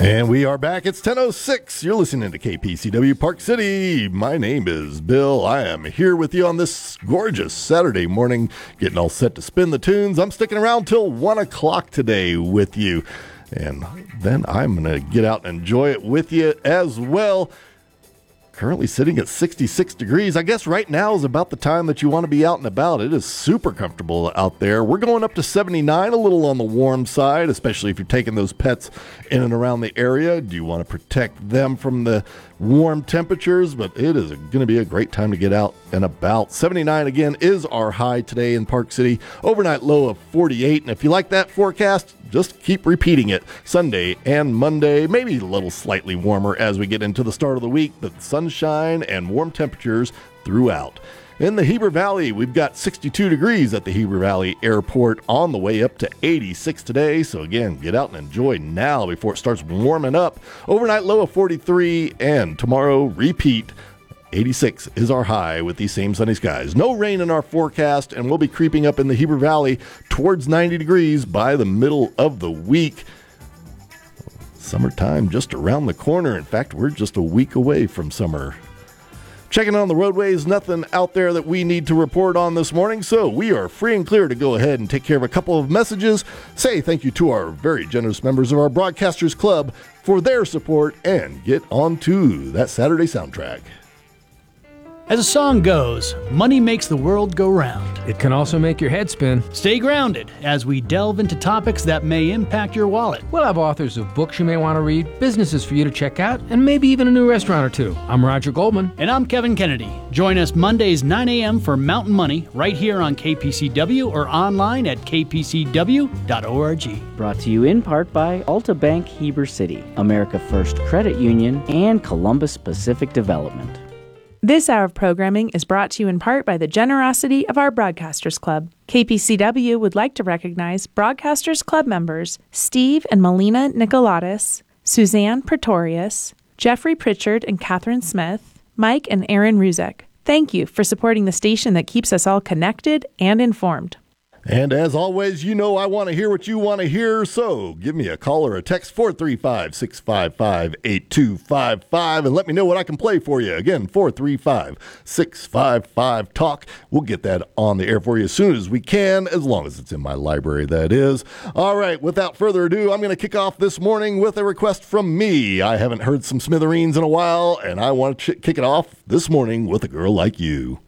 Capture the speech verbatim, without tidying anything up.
And we are back. It's ten oh six. You're listening to K P C W Park City. My name is Bill. I am here with you on this gorgeous Saturday morning, getting all set to spin the tunes. I'm sticking around till one o'clock today with you. And then I'm going to get out and enjoy it with you as well. Currently sitting at sixty-six degrees. I guess right now is about the time that you want to be out and about. It is super comfortable out there. We're going up to seventy-nine, a little on the warm side, especially if you're taking those pets in and around the area. Do you want to protect them from the warm temperatures? But it is going to be a great time to get out and about. seventy-nine again is our high today in Park City. Overnight low of forty-eight. And if you like that forecast, just keep repeating it. Sunday and Monday, maybe a little slightly warmer as we get into the start of the week, but sunshine and warm temperatures throughout. In the Heber Valley, we've got sixty-two degrees at the Heber Valley Airport, on the way up to eighty-six today. So again, get out and enjoy now before it starts warming up. Overnight low of forty-three, and tomorrow repeat. eighty-six is our high with these same sunny skies. No rain in our forecast, and we'll be creeping up in the Heber Valley towards ninety degrees by the middle of the week. Summertime just around the corner. In fact, we're just a week away from summer. Checking on the roadways, nothing out there that we need to report on this morning, so we are free and clear to go ahead and take care of a couple of messages. Say thank you to our very generous members of our Broadcasters Club for their support, and get on to that Saturday soundtrack. As the song goes, money makes the world go round. It can also make your head spin. Stay grounded as we delve into topics that may impact your wallet. We'll have authors of books you may want to read, businesses for you to check out, and maybe even a new restaurant or two. I'm Roger Goldman. And I'm Kevin Kennedy. Join us Mondays nine a.m. for Mountain Money right here on K P C W or online at k p c w dot org. Brought to you in part by Alta Bank Heber City, America First Credit Union, and Columbus Pacific Development. This hour of programming is brought to you in part by the generosity of our Broadcasters Club. K P C W would like to recognize Broadcasters Club members Steve and Melina Nicolatis, Suzanne Pretorius, Jeffrey Pritchard and Catherine Smith, Mike and Aaron Ruzek. Thank you for supporting the station that keeps us all connected and informed. And as always, you know I want to hear what you want to hear, so give me a call or a text, four three five, six five five, eight two five five, and let me know what I can play for you. Again, four three five, six five five, talk. We'll get that on the air for you as soon as we can, as long as it's in my library, that is. All right, without further ado, I'm going to kick off this morning with a request from me. I haven't heard some Smithereens in a while, and I want to ch- kick it off this morning with A Girl Like You.